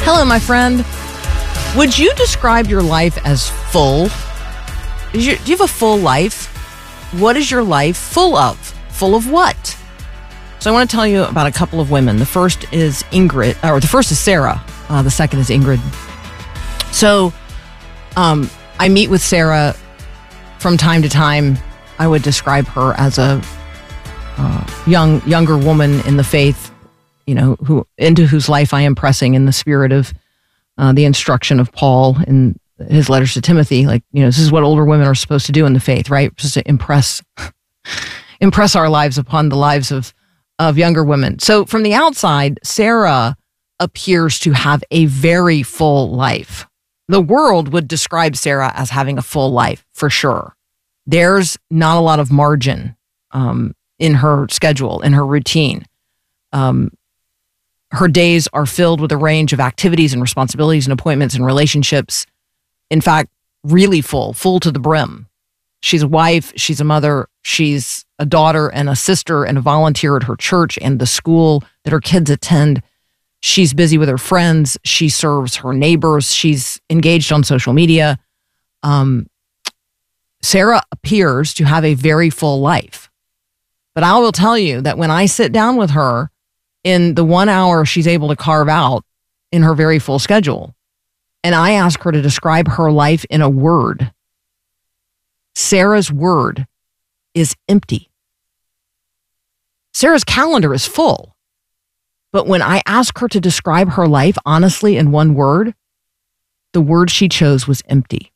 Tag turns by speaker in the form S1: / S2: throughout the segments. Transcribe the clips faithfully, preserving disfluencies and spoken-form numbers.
S1: Hello, my friend. Would you describe your life as full? Is your, do you have a full life? What is your life full of? Full of what? So I want to tell you about a couple of women. The first is Ingrid, or the first is Sarah. Uh, the second is Ingrid. So um, I meet with Sarah from time to time. I would describe her as a uh, young, younger woman in the faith, you know, who into whose life I am pressing in the spirit of uh, the instruction of Paul in his letters to Timothy. Like, you know, this is what older women are supposed to do in the faith, right? Just to impress, impress our lives upon the lives of of younger women. So from the outside, Sarah appears to have a very full life. The world would describe Sarah as having a full life for sure. There's not a lot of margin um, in her schedule, in her routine. Um, her days are filled with a range of activities and responsibilities and appointments and relationships. In fact, really full, full to the brim. She's a wife, she's a mother, she's a daughter and a sister and a volunteer at her church and the school that her kids attend. She's busy with her friends. She serves her neighbors. She's engaged on social media. Um, Sarah appears to have a very full life. But I will tell you that when I sit down with her in the one hour she's able to carve out in her very full schedule, and I ask her to describe her life in a word, Sarah's word is empty. Sarah's calendar is full. But when I ask her to describe her life honestly in one word, the word she chose was empty.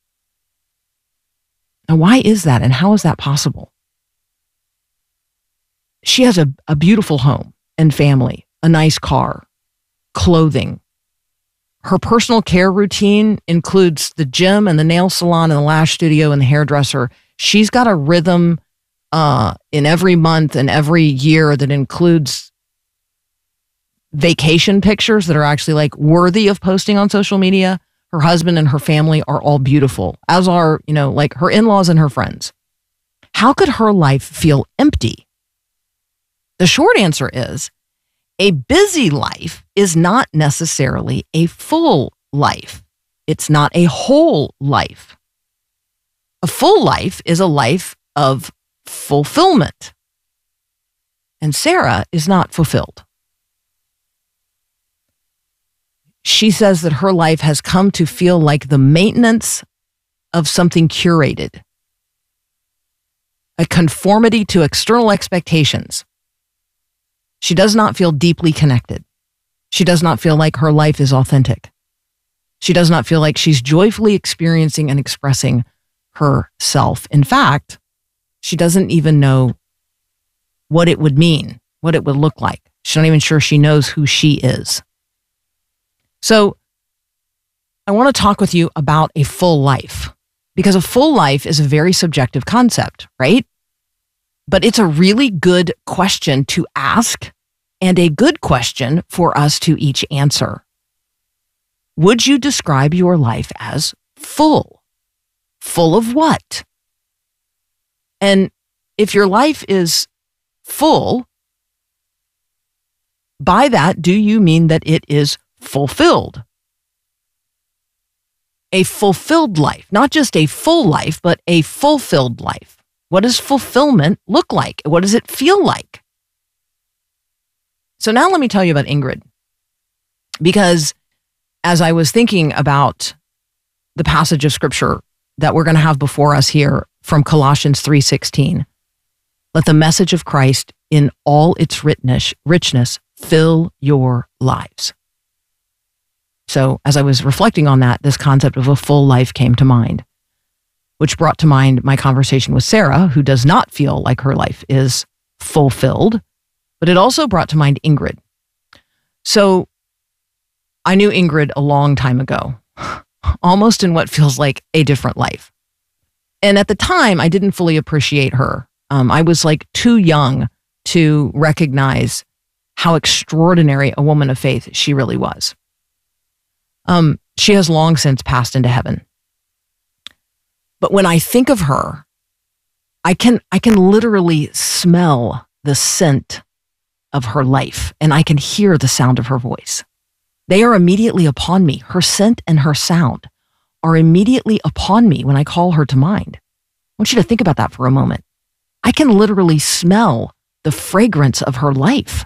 S1: Now, why is that, and how is that possible? She has a, a beautiful home and family, a nice car, clothing. Her personal care routine includes the gym and the nail salon and the lash studio and the hairdresser. She's got a rhythm uh, in every month and every year that includes vacation pictures that are actually like worthy of posting on social media. Her husband and her family are all beautiful, as are, you know, like her in-laws and her friends. How could her life feel empty? The short answer is a busy life is not necessarily a full life. It's not a whole life. A full life is a life of fulfillment. And Sarah is not fulfilled. She says that her life has come to feel like the maintenance of something curated, a conformity to external expectations. She does not feel deeply connected. She does not feel like her life is authentic. She does not feel like she's joyfully experiencing and expressing herself. In fact, she doesn't even know what it would mean, what it would look like. She's not even sure she knows who she is. So I want to talk with you about a full life, because a full life is a very subjective concept, right? But it's a really good question to ask and a good question for us to each answer. Would you describe your life as full? Full of what? And if your life is full, by that, do you mean that it is fulfilled? A fulfilled life, not just a full life, but a fulfilled life. What does fulfillment look like? What does it feel like? So now let me tell you about Ingrid. Because as I was thinking about the passage of scripture that we're going to have before us here from Colossians three sixteen, let the message of Christ in all its richness, richness fill your lives. So as I was reflecting on that, this concept of a full life came to mind, which brought to mind my conversation with Sarah, who does not feel like her life is fulfilled, but it also brought to mind Ingrid. So I knew Ingrid a long time ago, almost in what feels like a different life. And at the time, I didn't fully appreciate her. Um, I was like too young to recognize how extraordinary a woman of faith she really was. Um, she has long since passed into heaven. But when I think of her, I can I can literally smell the scent of her life, and I can hear the sound of her voice. They are immediately upon me. Her scent and her sound are immediately upon me when I call her to mind. I want you to think about that for a moment. I can literally smell the fragrance of her life.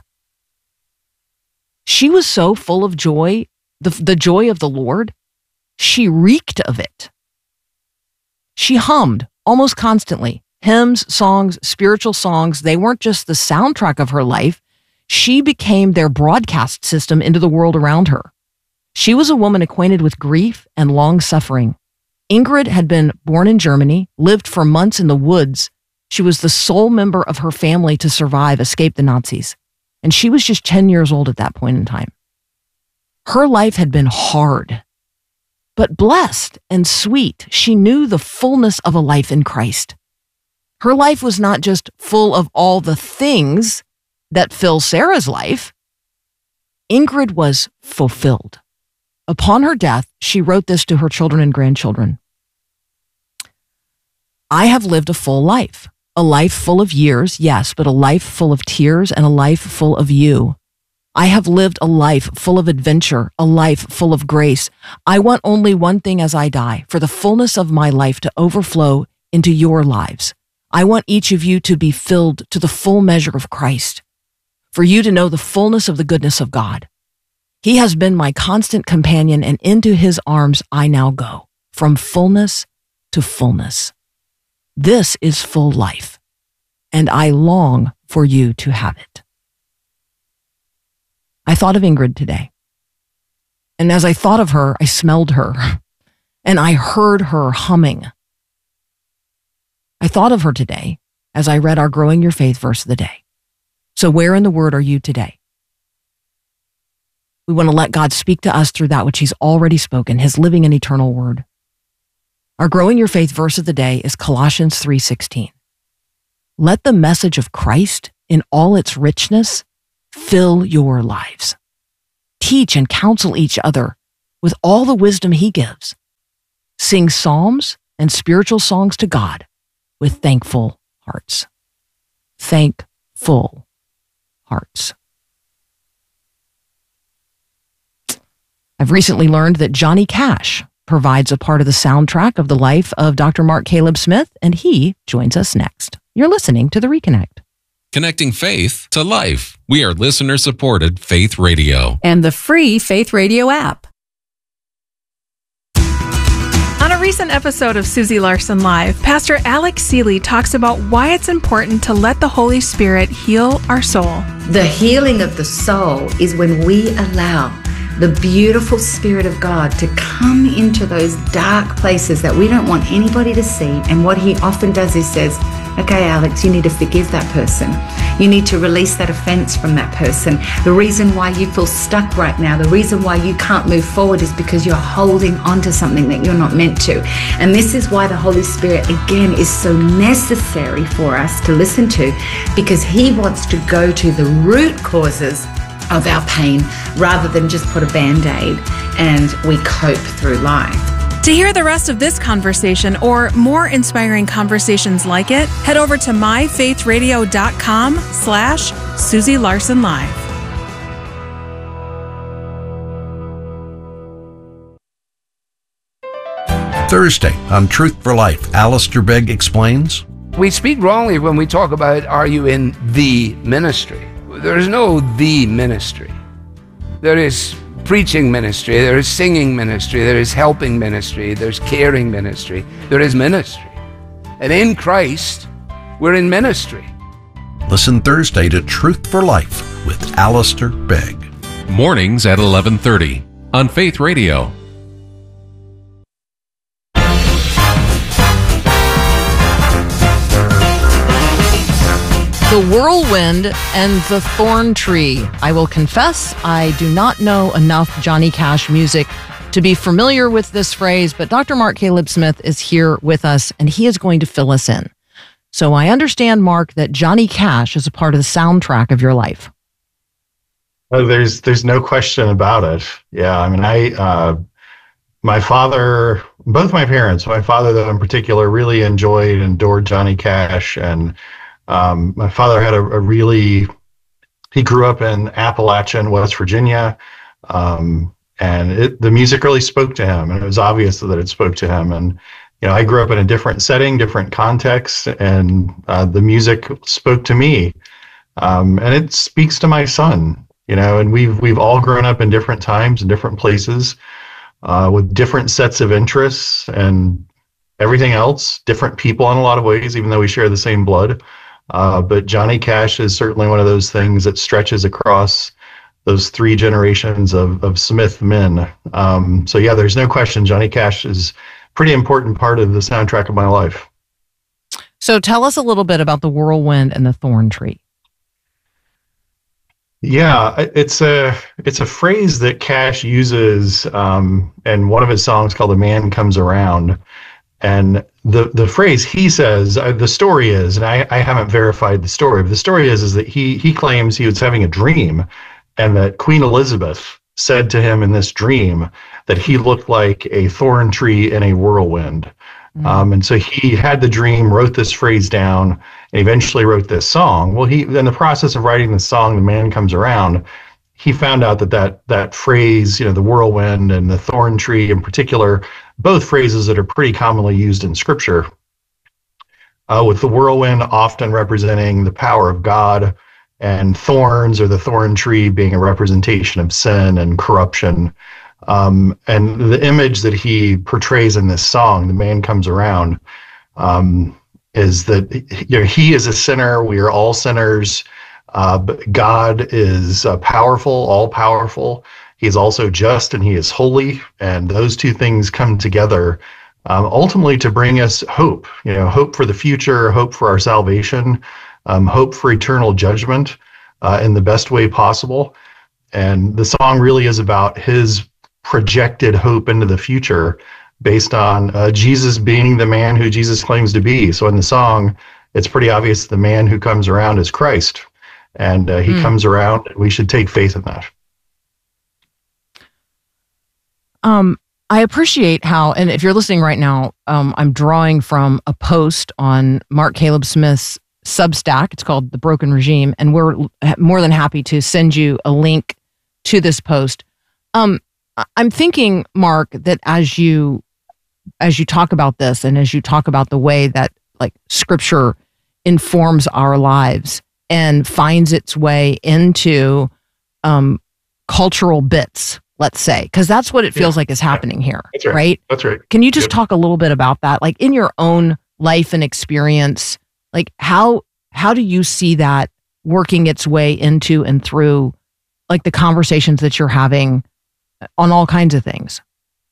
S1: She was so full of joy, the, the joy of the Lord, she reeked of it. She hummed almost constantly. Hymns, songs, spiritual songs, they weren't just the soundtrack of her life. She became their broadcast system into the world around her. She was a woman acquainted with grief and long suffering. Ingrid had been born in Germany, lived for months in the woods. She was the sole member of her family to survive, escape the Nazis. And she was just ten years old at that point in time. Her life had been hard, but blessed and sweet. She knew the fullness of a life in Christ. Her life was not just full of all the things that fill Sarah's life. Ingrid was fulfilled. Upon her death, she wrote this to her children and grandchildren. I have lived a full life, a life full of years, yes, but a life full of tears and a life full of you. I have lived a life full of adventure, a life full of grace. I want only one thing as I die, for the fullness of my life to overflow into your lives. I want each of you to be filled to the full measure of Christ, for you to know the fullness of the goodness of God. He has been my constant companion, and into his arms I now go, from fullness to fullness. This is full life, and I long for you to have it. I thought of Ingrid today, and as I thought of her, I smelled her, and I heard her humming. I thought of her today as I read our Growing Your Faith verse of the day. So where in the Word are you today? We want to let God speak to us through that which he's already spoken, his living and eternal word. Our Growing Your Faith verse of the day is Colossians three sixteen. Let the message of Christ in all its richness fill your lives. Teach and counsel each other with all the wisdom he gives. Sing psalms and spiritual songs to God with thankful hearts. Thankful hearts. I've recently learned that Johnny Cash provides a part of the soundtrack of the life of Doctor Mark Caleb Smith, and he joins us next. You're listening to The Reconnect.
S2: Connecting faith to life. We are listener-supported Faith Radio.
S3: And the free Faith Radio app. On a recent episode of Susie Larson Live, Pastor Alex Seeley talks about why it's important to let the Holy Spirit heal our soul.
S4: The healing of the soul is when we allow the beautiful Spirit of God to come into those dark places that we don't want anybody to see. And what he often does is says, okay, Alex, you need to forgive that person. You need to release that offense from that person. The reason why you feel stuck right now, the reason why you can't move forward is because you're holding on to something that you're not meant to. And this is why the Holy Spirit, again, is so necessary for us to listen to, because he wants to go to the root causes of our pain rather than just put a Band-Aid and we cope through life.
S3: To hear the rest of this conversation or more inspiring conversations like it, head over to myfaithradio.com slash Susie Larson Live.
S5: Thursday on Truth for Life, Alistair Begg explains.
S6: We speak wrongly when we talk about, are you in the ministry? There is no the ministry. There is preaching ministry, there is singing ministry, there is helping ministry, there's caring ministry, there is ministry. And in Christ, we're in ministry.
S5: Listen Thursday to Truth for Life with Alistair Begg.
S2: Mornings at eleven thirty on Faith Radio.
S1: The Whirlwind and the Thorn Tree. I will confess, I do not know enough Johnny Cash music to be familiar with this phrase, but Doctor Mark Caleb Smith is here with us, and he is going to fill us in. So I understand, Mark, that Johnny Cash is a part of the soundtrack of your life.
S7: Oh, there's there's no question about it. Yeah, I mean, I uh, my father, both my parents, my father though in particular, really enjoyed and adored Johnny Cash, and Um, my father had a, a really, he grew up in Appalachian, West Virginia. Um, and it, the music really spoke to him, and it was obvious that it spoke to him. And you know, I grew up in a different setting, different context, and uh, the music spoke to me, um, and it speaks to my son. You know, and we've we've all grown up in different times and different places, uh, with different sets of interests and everything else, different people in a lot of ways, even though we share the same blood. Uh, but Johnny Cash is certainly one of those things that stretches across those three generations of, of Smith men. Um, so yeah, there's no question Johnny Cash is a pretty important part of the soundtrack of my life.
S1: So tell us a little bit about the whirlwind and the thorn tree.
S7: Yeah, it's a it's a phrase that Cash uses um, in one of his songs called "The Man Comes Around," and the the phrase he says, uh, the story is, and I, I haven't verified the story, but the story is is that he he claims he was having a dream, and that Queen Elizabeth said to him in this dream that he looked like a thorn tree in a whirlwind. Mm. Um, and so he had the dream, wrote this phrase down, and eventually wrote this song. Well, he in the process of writing the song, "The Man Comes Around," he found out that that, that phrase, you know, the whirlwind and the thorn tree in particular, both phrases that are pretty commonly used in Scripture, uh, with the whirlwind often representing the power of God, and thorns or the thorn tree being a representation of sin and corruption. Um, and the image that he portrays in this song, "The Man Comes Around," um, is that, you know, he is a sinner. We are all sinners. Uh, but God is uh, powerful, all powerful. He is also just, and he is holy. And those two things come together um, ultimately to bring us hope, you know, hope for the future, hope for our salvation, um, hope for eternal judgment uh, in the best way possible. And the song really is about his projected hope into the future based on uh, Jesus being the man who Jesus claims to be. So in the song, it's pretty obvious the man who comes around is Christ, and uh, he mm. comes around, and we should take faith in that.
S1: Um, I appreciate how, and if you're listening right now, um, I'm drawing from a post on Mark Caleb Smith's Substack. It's called The Broken Regime, and we're more than happy to send you a link to this post. Um, I'm thinking, Mark, that as you as you talk about this, and as you talk about the way that like Scripture informs our lives and finds its way into um, cultural bits, let's say, because that's what it feels yeah. like is happening here,
S7: that's right.
S1: right?
S7: That's right.
S1: Can you just
S7: yep.
S1: talk a little bit about that, like in your own life and experience? Like how how do you see that working its way into and through, like the conversations that you're having on all kinds of things?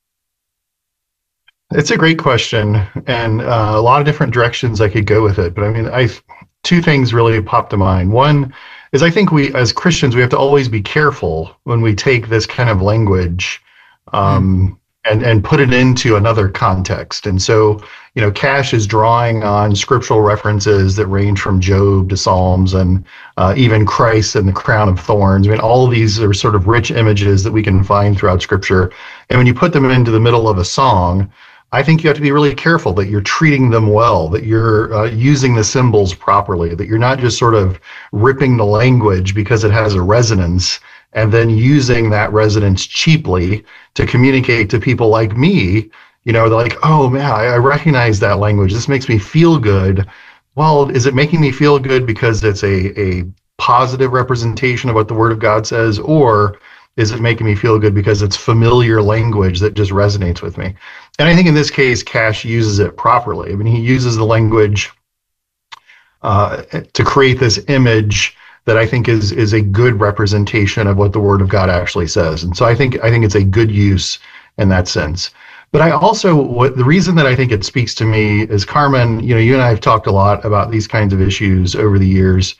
S7: It's a great question, and uh, a lot of different directions I could go with it. But I mean, I two things really popped to mind. One is I think we, as Christians, we have to always be careful when we take this kind of language um, mm. and and put it into another context. And so, you know, Cash is drawing on scriptural references that range from Job to Psalms, and uh, even Christ and the crown of thorns. I mean, all of these are sort of rich images that we can find throughout Scripture. And when you put them into the middle of a song, I think you have to be really careful that you're treating them well, that you're uh, using the symbols properly, that you're not just sort of ripping the language because it has a resonance and then using that resonance cheaply to communicate to people like me. You know, they're like, oh man, I, I recognize that language. This makes me feel good. Well, is it making me feel good because it's a, a positive representation of what the Word of God says, or is it making me feel good because it's familiar language that just resonates with me? And I think in this case, Cash uses it properly. I mean, he uses the language uh, to create this image that I think is is a good representation of what the Word of God actually says. And so I think I think it's a good use in that sense. But I also, what the reason that I think it speaks to me is, Carmen, you know, you and I have talked a lot about these kinds of issues over the years.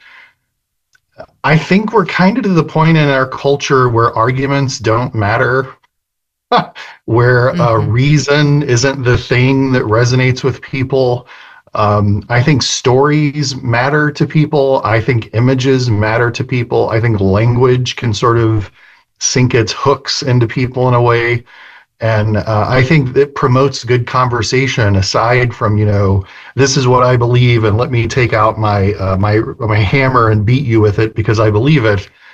S7: I think we're kind of to the point in our culture where arguments don't matter, where mm-hmm. uh, reason isn't the thing that resonates with people. Um, I think stories matter to people. I think images matter to people. I think language can sort of sink its hooks into people in a way. And uh, I think it promotes good conversation aside from, you know, this is what I believe, and let me take out my uh, my my hammer and beat you with it because I believe it.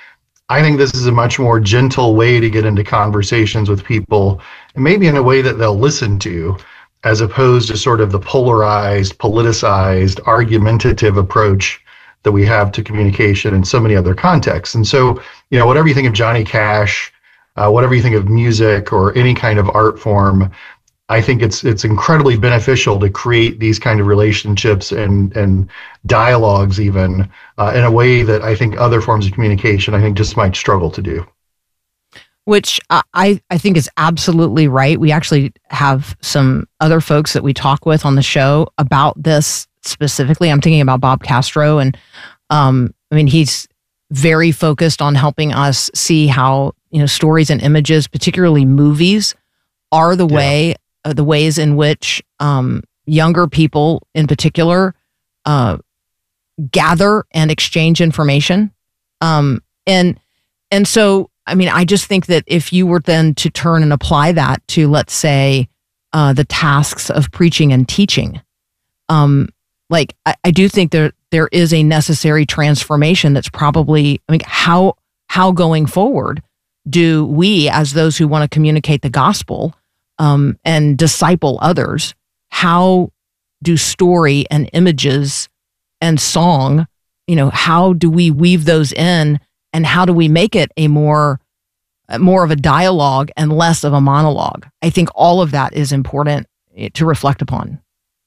S7: I think this is a much more gentle way to get into conversations with people, and maybe in a way that they'll listen to, as opposed to sort of the polarized, politicized, argumentative approach that we have to communication in so many other contexts. And so, you know, whatever you think of Johnny Cash, uh, whatever you think of music or any kind of art form, I think it's it's incredibly beneficial to create these kind of relationships and and dialogues even uh, in a way that I think other forms of communication I think just might struggle to do.
S1: Which I, I think is absolutely right. We actually have some other folks that we talk with on the show about this specifically. I'm thinking about Bob Castro, and um, I mean, he's very focused on helping us see how, you know, stories and images, particularly movies, are the yeah. way uh, the ways in which um, younger people, in particular, uh, gather and exchange information, um, and and so. I mean, I just think that if you were then to turn and apply that to, let's say, uh, the tasks of preaching and teaching, um, like I, I do think there there is a necessary transformation that's probably, I mean, how how going forward do we, as those who want to communicate the gospel um, and disciple others, how do story and images and song, you know, how do we weave those in? And how do we make it a more, more of a dialogue and less of a monologue? I think all of that is important to reflect upon.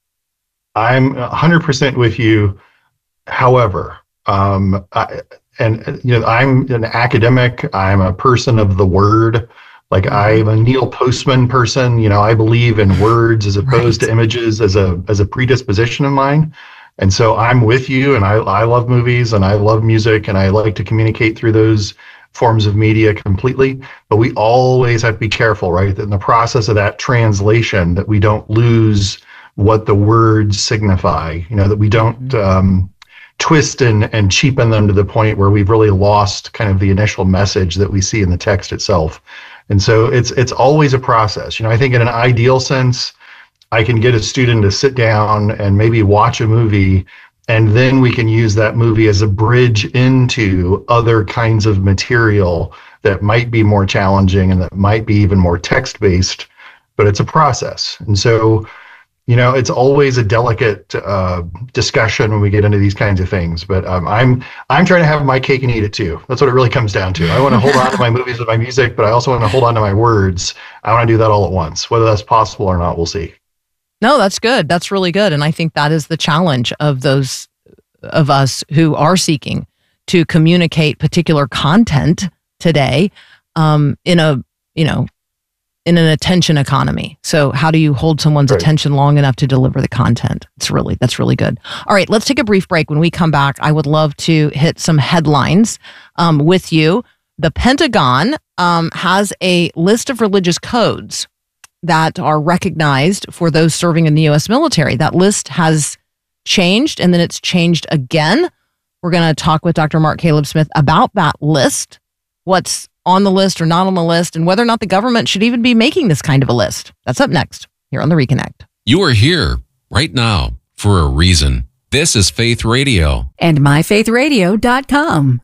S7: I'm one hundred percent with you. However, um, I, and you know, I'm an academic. I'm a person of the word. Like I'm a Neil Postman person. You know, I believe in words as opposed right. to images as a as a predisposition of mine. And so I'm with you, and I, I love movies, and I love music, and I like to communicate through those forms of media completely. But we always have to be careful, right, that in the process of that translation, that we don't lose what the words signify, you know, that we don't um, twist and, and cheapen them to the point where we've really lost kind of the initial message that we see in the text itself. And so it's it's always a process. You know, I think in an ideal sense, I can get a student to sit down and maybe watch a movie, and then we can use that movie as a bridge into other kinds of material that might be more challenging and that might be even more text-based, but it's a process. And so, you know, it's always a delicate uh, discussion when we get into these kinds of things, but um, I'm I'm trying to have my cake and eat it too. That's what it really comes down to. I want to hold on to my movies and my music, but I also want to hold on to my words. I want to do that all at once. Whether that's possible or not, we'll see.
S1: No, that's good. That's really good. And I think that is the challenge of those of us who are seeking to communicate particular content today um, in a, you know, in an attention economy. So how do you hold someone's right. attention long enough to deliver the content? It's really, that's really good. All right, let's take a brief break. When we come back, I would love to hit some headlines um, with you. The Pentagon um, has a list of religious codes that are recognized for those serving in the U S military. That list has changed, and then it's changed again. We're going to talk with Doctor Mark Caleb Smith about that list, what's on the list or not on the list, and whether or not the government should even be making this kind of a list. That's up next here on The Reconnect.
S2: You are here right now for a reason. This is Faith Radio.
S8: And my faith radio dot com.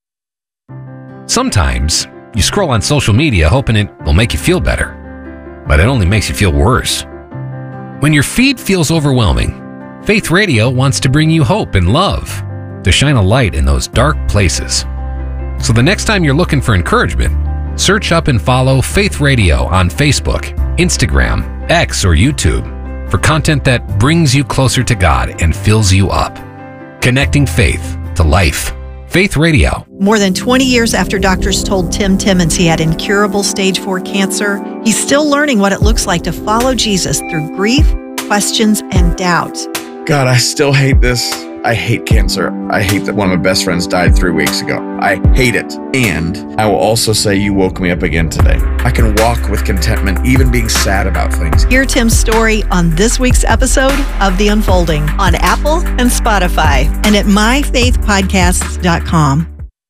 S9: Sometimes you scroll on social media hoping it will make you feel better, but it only makes you feel worse. When your feed feels overwhelming, Faith Radio wants to bring you hope and love, to shine a light in those dark places. So the next time you're looking for encouragement, search up and follow Faith Radio on Facebook, Instagram, X, or YouTube for content that brings you closer to God and fills you up. Connecting faith to life. Faith Radio.
S10: More than twenty years after doctors told Tim Timmons he had incurable stage four cancer, he's still learning what it looks like to follow Jesus through grief, questions, and doubt.
S11: God, I still hate this. I hate cancer. I hate that one of my best friends died three weeks ago. I hate it. And I will also say you woke me up again today. I can walk with contentment, even being sad about things.
S10: Hear Tim's story on this week's episode of The Unfolding on Apple and Spotify and at my faith podcasts dot com.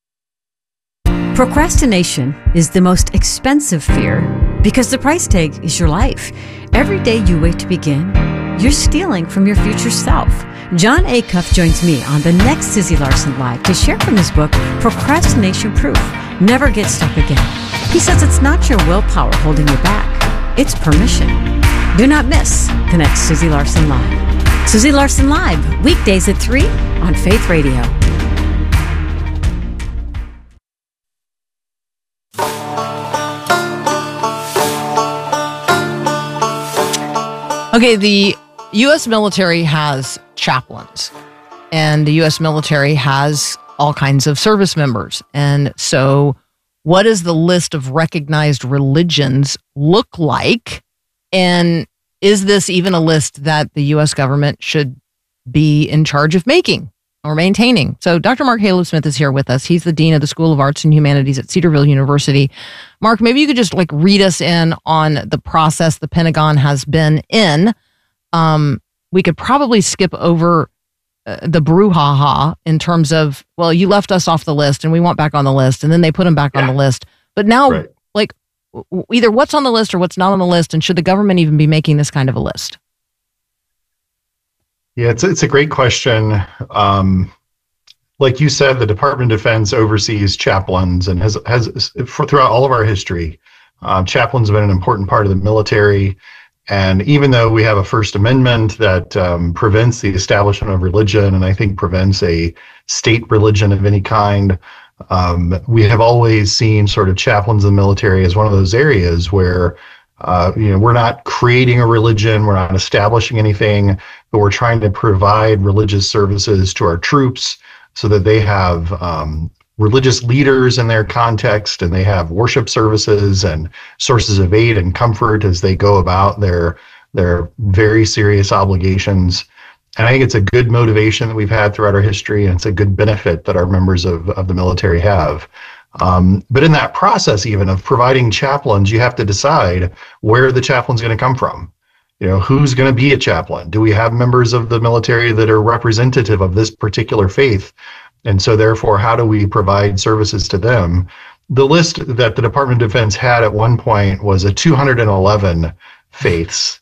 S8: Procrastination is the most expensive fear because the price tag is your life. Every day you wait to begin, you're stealing from your future self. John Acuff joins me on the next Susie Larson Live to share from his book, Procrastination Proof, Never get stuck again. He says it's not your willpower holding you back. It's permission. Do not miss the next Susie Larson Live. Susie Larson Live, weekdays at three on Faith Radio.
S1: Okay, the U S military has chaplains, and the U S military has all kinds of service members. And so what does the list of recognized religions look like? And is this even a list that the U S government should be in charge of making or maintaining? So Doctor Mark Haleb-Smith is here with us. He's the Dean of the School of Arts and Humanities at Cedarville University. Mark, maybe you could just like read us in on the process the Pentagon has been in. Um, we could probably skip over uh, the brouhaha in terms of, well, you left us off the list and we want back on the list, and then they put them back yeah. on the list. But now, right. like, w- either what's on the list or what's not on the list, and should the government even be making this kind of a list?
S7: Yeah, it's it's a great question. Um, like you said, the Department of Defense oversees chaplains and has has for throughout all of our history. Uh, chaplains have been an important part of the military, and even though we have a First Amendment that um, prevents the establishment of religion, and I think prevents a state religion of any kind, um, we have always seen sort of chaplains in the military as one of those areas where Uh, you know, we're not creating a religion, we're not establishing anything, but we're trying to provide religious services to our troops so that they have um, religious leaders in their context, and they have worship services and sources of aid and comfort as they go about their their very serious obligations. And I think it's a good motivation that we've had throughout our history, and it's a good benefit that our members of, of the military have. Um, but in that process, even of providing chaplains, you have to decide where the chaplain's going to come from. You know, who's going to be a chaplain? Do we have members of the military that are representative of this particular faith? And so therefore, how do we provide services to them? The list that the Department of Defense had at one point was a two hundred eleven faiths.